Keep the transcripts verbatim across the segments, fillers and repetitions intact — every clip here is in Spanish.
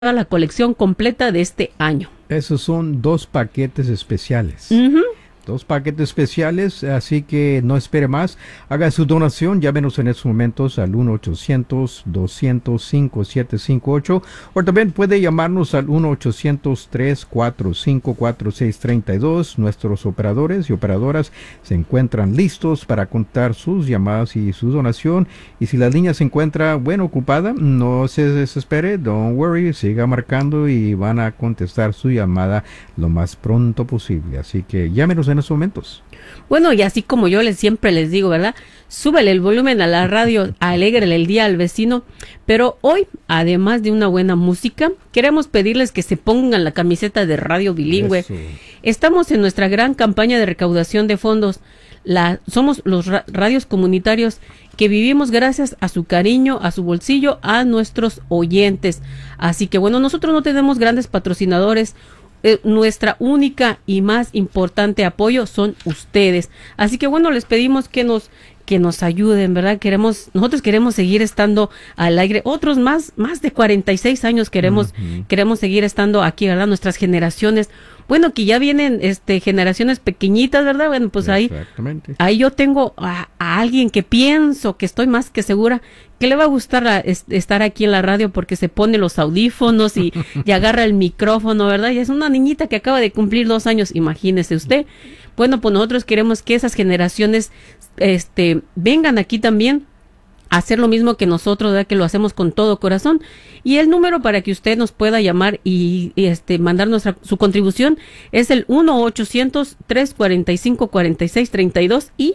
la colección completa de este año. Esos son dos paquetes especiales. Uh-huh. Dos paquetes especiales, así que no espere más. Haga su donación, llámenos en estos momentos al uno ochocientos, doscientos, cinco siete cinco ocho, o también puede llamarnos al uno ochocientos, tres cuatro cinco, cuatro seis tres dos. Nuestros operadores y operadoras se encuentran listos para contar sus llamadas y su donación. Y si la línea se encuentra, bueno, ocupada, no se desespere, don't worry, siga marcando y van a contestar su llamada lo más pronto posible. Así que llámenos en esos momentos. Bueno, y así como yo les siempre les digo, ¿verdad? Súbele el volumen a la radio, alégrele el día al vecino. Pero hoy, además de una buena música, queremos pedirles que se pongan la camiseta de Radio Bilingüe. Eso. Estamos en nuestra gran campaña de recaudación de fondos. La, somos los ra- radios comunitarios que vivimos gracias a su cariño, a su bolsillo, a nuestros oyentes. Así que bueno, nosotros no tenemos grandes patrocinadores. Eh, nuestra única y más importante apoyo son ustedes. Así que bueno, les pedimos que nos que nos ayuden, ¿verdad? Queremos, nosotros queremos seguir estando al aire. Otros más, más de cuarenta y seis años queremos, uh-huh. queremos seguir estando aquí, ¿verdad? Nuestras generaciones. Bueno, que ya vienen este generaciones pequeñitas, ¿verdad? Bueno, pues ahí, ahí yo tengo a, a alguien que pienso, que estoy más que segura, que le va a gustar a, es, estar aquí en la radio porque se pone los audífonos y, y agarra el micrófono, ¿verdad? Y es una niñita que acaba de cumplir dos años, imagínese usted. Bueno, pues nosotros queremos que esas generaciones este, vengan aquí también a hacer lo mismo que nosotros, ¿verdad? Que lo hacemos con todo corazón. Y el número para que usted nos pueda llamar y, y este mandar nuestra su contribución es el uno ochocientos, tres cuarenta y cinco, cuarenta y seis treinta y dos y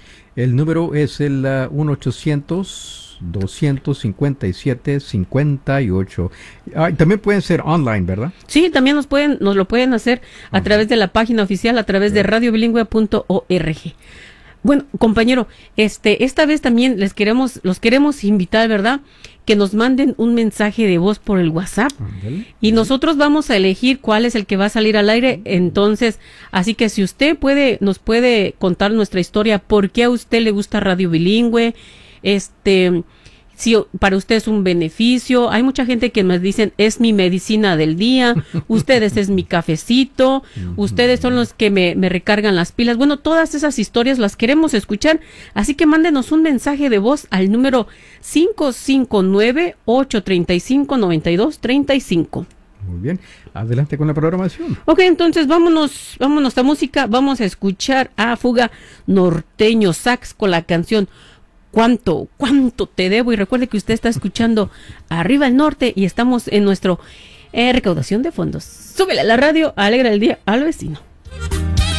el número es el uh, uno ochocientos, doscientos cincuenta y siete, cincuenta y ocho. Ah, también pueden ser online, ¿verdad? Sí, también nos pueden nos lo pueden hacer a uh-huh. través de la página oficial, a través de radio bilingüe punto org. Bueno, compañero, este, esta vez también les queremos, los queremos invitar, ¿verdad? Que nos manden un mensaje de voz por el WhatsApp. Uh-huh. Y nosotros vamos a elegir cuál es el que va a salir al aire. Entonces, así que si usted puede, nos puede contar nuestra historia, por qué a usted le gusta Radio Bilingüe, este, si para usted es un beneficio. Hay mucha gente que me dicen, es mi medicina del día, ustedes es mi cafecito, ustedes son los que me, me recargan las pilas. Bueno, todas esas historias las queremos escuchar, así que mándenos un mensaje de voz al número cinco cinco nueve, ocho tres cinco, nueve dos tres cinco. Muy bien, adelante con la programación. Ok, entonces vámonos, vámonos a música, vamos a escuchar a Fuga Norteño Sax con la canción ¿Cuánto, cuánto te debo? Y recuerde que usted está escuchando Arriba el Norte y estamos en nuestro eh, recaudación de fondos. Súbele a la radio, alegra el día al vecino.